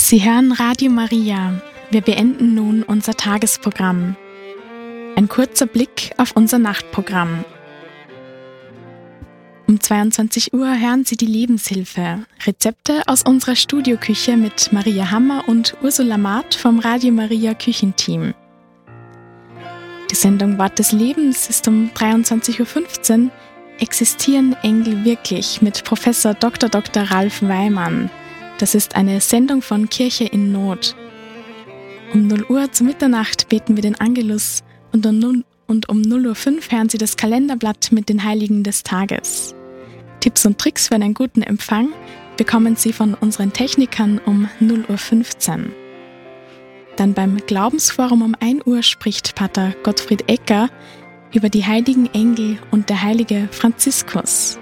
Sie hören Radio Maria. Wir beenden nun unser Tagesprogramm. Ein kurzer Blick auf unser Nachtprogramm. Um 22 Uhr hören Sie die Lebenshilfe. Rezepte aus unserer Studioküche mit Maria Hammer und Ursula Maat vom Radio Maria Küchenteam. Die Sendung Wort des Lebens ist um 23.15 Uhr. Existieren Engel wirklich mit Professor Dr. Ralf Weimann. Das ist eine Sendung von Kirche in Not. Um 0 Uhr zu Mitternacht beten wir den Angelus und um 0:05 Uhr hören Sie das Kalenderblatt mit den Heiligen des Tages. Tipps und Tricks für einen guten Empfang bekommen Sie von unseren Technikern um 0:15 Uhr. Dann beim Glaubensforum um 1 Uhr spricht Pater Gottfried Ecker über die heiligen Engel und der heilige Franziskus.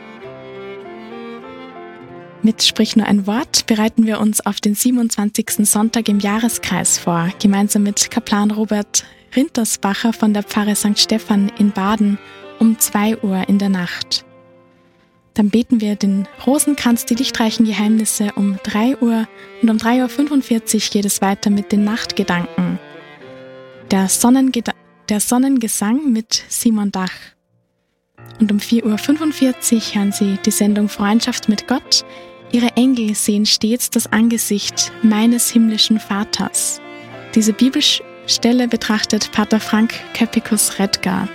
Mit Sprich nur ein Wort bereiten wir uns auf den 27. Sonntag im Jahreskreis vor, gemeinsam mit Kaplan Robert Rintersbacher von der Pfarre St. Stephan in Baden um 2 Uhr in der Nacht. Dann beten wir den Rosenkranz, die lichtreichen Geheimnisse um 3 Uhr und um 3:45 Uhr geht es weiter mit den Nachtgedanken. Der Sonnengesang mit Simon Dach. Und um 4:45 Uhr hören Sie die Sendung Freundschaft mit Gott. Ihre Engel sehen stets das Angesicht meines himmlischen Vaters. Diese Bibelstelle betrachtet Pater Frank Köppikus-Redgar.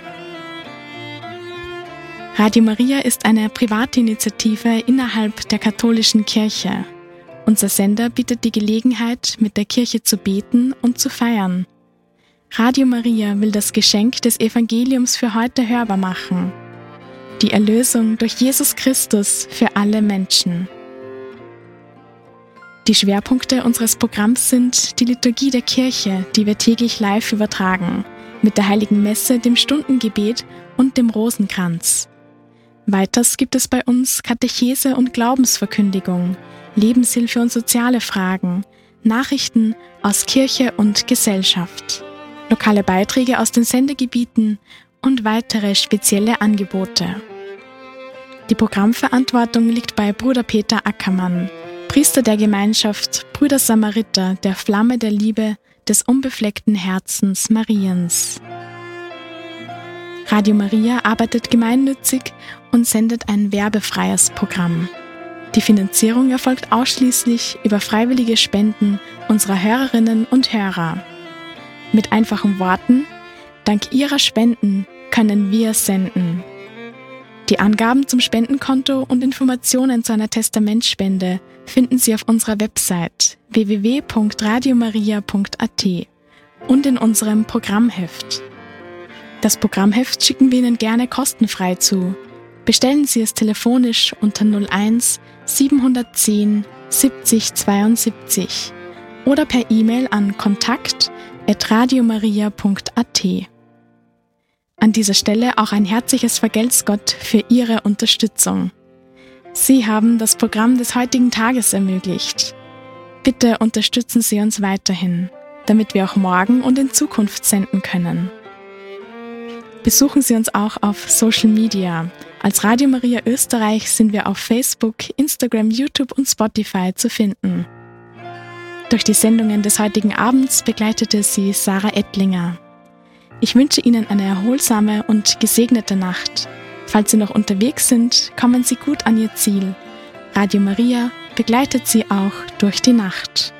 Radio Maria ist eine private Initiative innerhalb der katholischen Kirche. Unser Sender bietet die Gelegenheit, mit der Kirche zu beten und zu feiern. Radio Maria will das Geschenk des Evangeliums für heute hörbar machen. Die Erlösung durch Jesus Christus für alle Menschen. Die Schwerpunkte unseres Programms sind die Liturgie der Kirche, die wir täglich live übertragen, mit der Heiligen Messe, dem Stundengebet und dem Rosenkranz. Weiters gibt es bei uns Katechese und Glaubensverkündigung, Lebenshilfe und soziale Fragen, Nachrichten aus Kirche und Gesellschaft, lokale Beiträge aus den Sendegebieten und weitere spezielle Angebote. Die Programmverantwortung liegt bei Bruder Peter Ackermann, Priester der Gemeinschaft Brüder Samariter der Flamme der Liebe des unbefleckten Herzens Mariens. Radio Maria arbeitet gemeinnützig und sendet ein werbefreies Programm. Die Finanzierung erfolgt ausschließlich über freiwillige Spenden unserer Hörerinnen und Hörer. Mit einfachen Worten: Dank Ihrer Spenden können wir senden. Die Angaben zum Spendenkonto und Informationen zu einer Testamentspende finden Sie auf unserer Website www.radiomaria.at und in unserem Programmheft. Das Programmheft schicken wir Ihnen gerne kostenfrei zu. Bestellen Sie es telefonisch unter 01 710 70 72 oder per E-Mail an kontakt@radiomaria.at. An dieser Stelle auch ein herzliches Vergelt's Gott für Ihre Unterstützung. Sie haben das Programm des heutigen Tages ermöglicht. Bitte unterstützen Sie uns weiterhin, damit wir auch morgen und in Zukunft senden können. Besuchen Sie uns auch auf Social Media. Als Radio Maria Österreich sind wir auf Facebook, Instagram, YouTube und Spotify zu finden. Durch die Sendungen des heutigen Abends begleitete Sie Sarah Ettlinger. Ich wünsche Ihnen eine erholsame und gesegnete Nacht. Falls Sie noch unterwegs sind, kommen Sie gut an Ihr Ziel. Radio Maria begleitet Sie auch durch die Nacht.